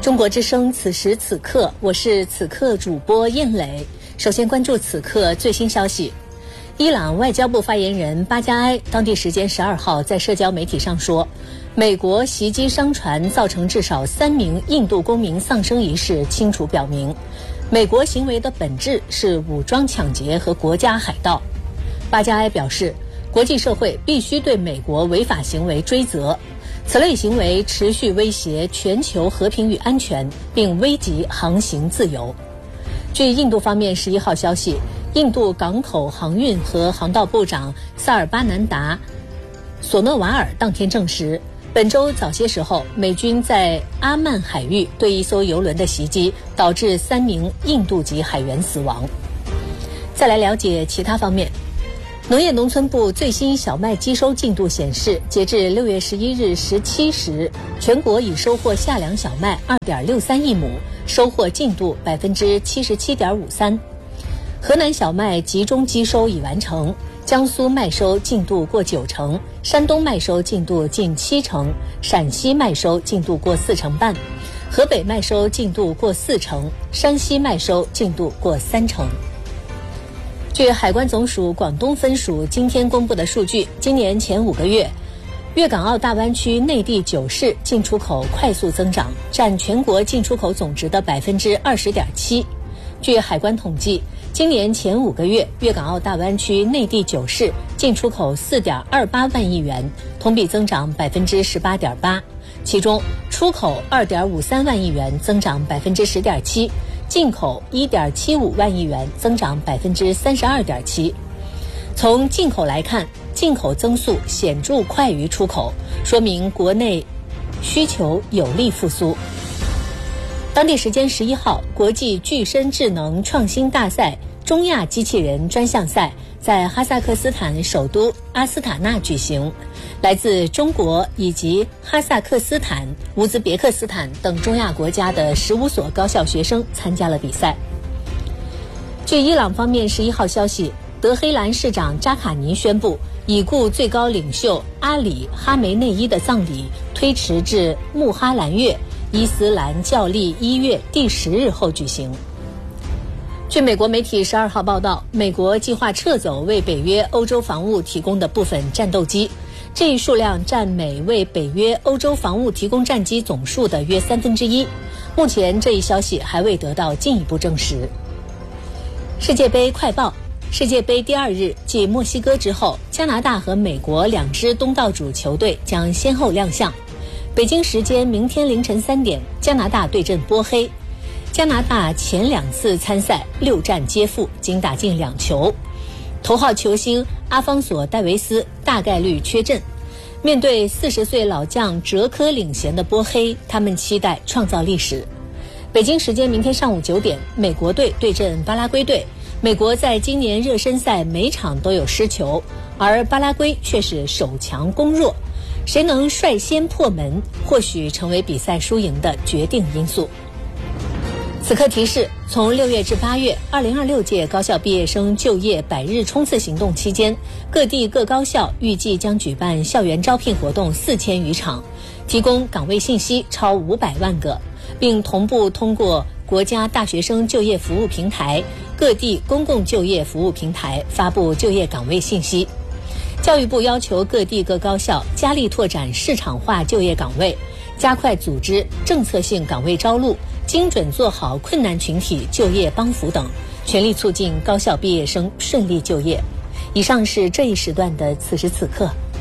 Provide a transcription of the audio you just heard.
中国之声此时此刻，我是此刻主播燕磊。首先关注此刻最新消息。伊朗外交部发言人巴加埃当地时间12号在社交媒体上说，美国袭击商船造成至少3名印度公民丧生一事清楚表明，美国行为的本质是武装抢劫和国家海盗。巴加埃表示，国际社会必须对美国违法行为追责，此类行为持续威胁全球和平与安全，并危及航行自由。据印度方面11号消息，印度港口航运和航道部长萨尔巴南达·索诺瓦尔当天证实，本周早些时候，美军在阿曼海域对一艘油轮的袭击，导致3名印度籍海员死亡。再来了解其他方面。农业农村部最新小麦机收进度显示，截至6月11日17时，全国已收获夏粮小麦 2.63 亿亩，收获进度 77.53%。河南小麦集中机收已完成，江苏麦收进度过90%，山东麦收进度近70%，陕西麦收进度过4成半，河北麦收进度过4成，山西麦收进度过3成。据海关总署广东分署今天公布的数据，今年前5个月，粤港澳大湾区内地9市进出口快速增长，占全国进出口总值的 20.7%。据海关统计，今年前5个月，粤港澳大湾区内地9市进出口 4.28 万亿元，同比增长 18.8%， 其中出口 2.53 万亿元，增长 10.7%，进口 1.75 万亿元，增长 32.7%。 从进口来看，进口增速显著快于出口，说明国内需求有力复苏。当地时间11号，国际具身智能创新大赛中亚机器人专项赛在哈萨克斯坦首都阿斯塔纳举行，来自中国以及哈萨克斯坦、乌兹别克斯坦等中亚国家的15所高校学生参加了比赛。据伊朗方面11号消息，德黑兰市长扎卡尼宣布，已故最高领袖阿里·哈梅内伊的葬礼推迟至穆哈兰月伊斯兰教历1月第10日后举行。据美国媒体12号报道，美国计划撤走为北约欧洲防务提供的部分战斗机，这一数量占美为北约欧洲防务提供战机总数的约1/3。目前这一消息还未得到进一步证实。世界杯快报：世界杯第2日，继墨西哥之后，加拿大和美国2支东道主球队将先后亮相。北京时间明天凌晨3点，加拿大对阵波黑。加拿大前2次参赛6战皆负，仅打进2球。头号球星阿方索·戴维斯大概率缺阵。面对40岁老将哲科领衔的波黑，他们期待创造历史。北京时间明天上午9点，美国队对阵巴拉圭队。美国在今年热身赛每场都有失球，而巴拉圭却是守强攻弱。谁能率先破门，或许成为比赛输赢的决定因素。此刻提示，从6月至8月，2026届高校毕业生就业100日冲刺行动期间，各地各高校预计将举办校园招聘活动4000余场，提供岗位信息超500万个，并同步通过国家大学生就业服务平台、各地公共就业服务平台发布就业岗位信息。教育部要求各地各高校加力拓展市场化就业岗位，加快组织政策性岗位招录，精准做好困难群体就业帮扶等，全力促进高校毕业生顺利就业。以上是这一时段的此时此刻。